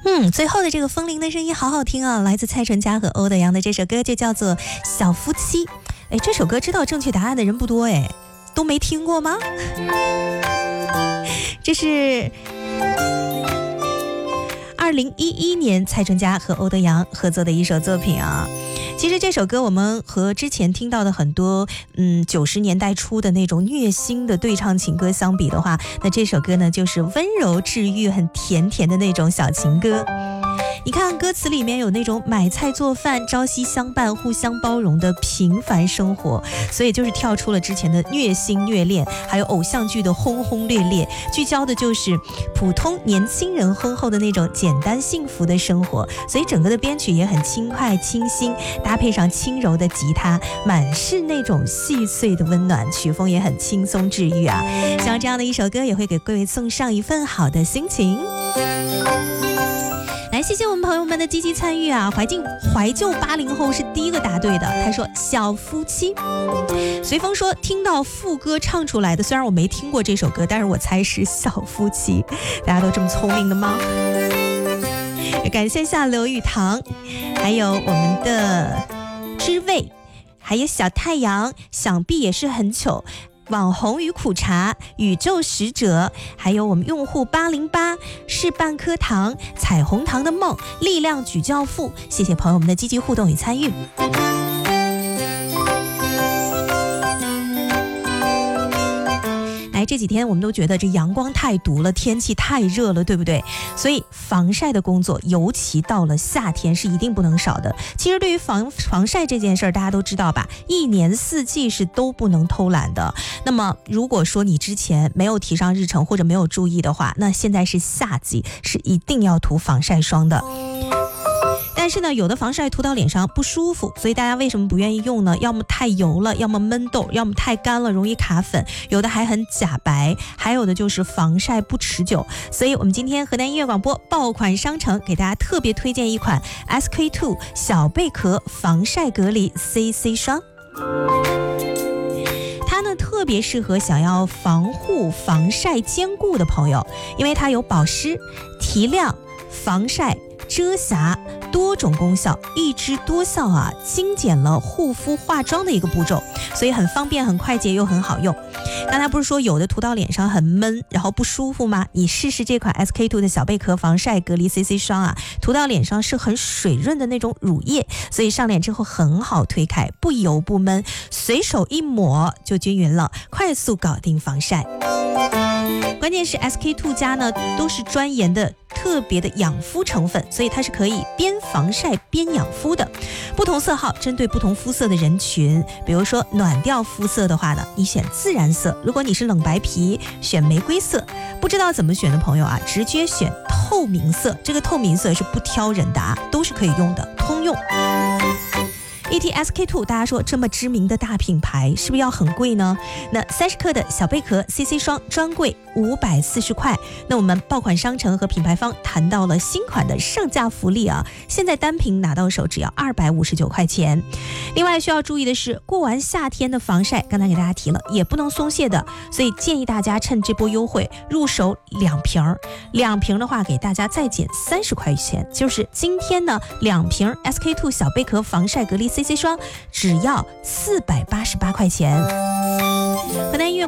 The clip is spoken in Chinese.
最后的这个风铃的声音好好听啊，来自蔡淳佳和欧德阳的这首歌就叫做《小夫妻》。这首歌知道正确答案的人不多都没听过吗？这是2011年蔡淳佳和欧德阳合作的一首作品啊。其实这首歌我们和之前听到的很多90年代初的那种虐心的对唱情歌相比的话，那这首歌呢就是温柔治愈很甜甜的那种小情歌。你看歌词里面有那种买菜做饭朝夕相伴互相包容的平凡生活，所以就是跳出了之前的虐心虐恋还有偶像剧的轰轰烈烈，聚焦的就是普通年轻人婚后的那种简单幸福的生活。所以整个的编曲也很轻快清新，搭配上轻柔的吉他，满是那种细碎的温暖，曲风也很轻松治愈啊。像这样的一首歌也会给各位送上一份好的心情。来，谢谢我们朋友们的积极参与啊！怀旧80后是第一个答对的，他说小夫妻。随风说听到副歌唱出来的，虽然我没听过这首歌，但是我猜是小夫妻。大家都这么聪明的吗？感谢一下刘宇堂，还有我们的知味，还有小太阳，想必也是很糗，网红与苦茶，宇宙使者，还有我们用户808，是半颗糖，彩虹糖的梦，力量举教父。谢谢朋友们的积极互动与参与。这几天我们都觉得这阳光太毒了，天气太热了，对不对？所以防晒的工作尤其到了夏天是一定不能少的。其实对于防晒这件事儿大家都知道吧，一年四季是都不能偷懒的。那么如果说你之前没有提上日程或者没有注意的话，那现在是夏季，是一定要涂防晒霜的。但是呢，有的防晒涂到脸上不舒服，所以大家为什么不愿意用呢？要么太油了，要么闷痘，要么太干了容易卡粉，有的还很假白，还有的就是防晒不持久。所以我们今天河南音乐广播爆款商城给大家特别推荐一款 SK2 小贝壳防晒隔离 CC 霜。它呢特别适合想要防护防晒兼顾的朋友，因为它有保湿、提亮、防晒、遮瑕多种功效，一枝多效啊，精简了护肤化妆的一个步骤，所以很方便很快捷又很好用。刚才不是说有的涂到脸上很闷然后不舒服吗？你试试这款 SK2 的小贝壳防晒隔离 CC 霜啊，涂到脸上是很水润的那种乳液，所以上脸之后很好推开，不油不闷，随手一抹就均匀了，快速搞定防晒。关键是 SK2 家呢都是专研的特别的养肤成分，所以它是可以边防晒边养肤的。不同色号针对不同肤色的人群，比如说暖调肤色的话呢，你选自然色；如果你是冷白皮，选玫瑰色。不知道怎么选的朋友啊，直接选透明色，这个透明色是不挑人的啊，都是可以用的，通用。ETSK2 大家说这么知名的大品牌是不是要很贵呢？那30克的小贝壳 CC 霜专柜540块，那我们爆款商城和品牌方谈到了新款的上架福利啊，现在单瓶拿到手只要259块钱。另外需要注意的是，过完夏天的防晒刚才给大家提了也不能松懈的，所以建议大家趁这波优惠入手2瓶的话给大家再减30块钱，就是今天呢2瓶 SK2 小贝壳防晒隔离CC 霜只要488块钱。河南音乐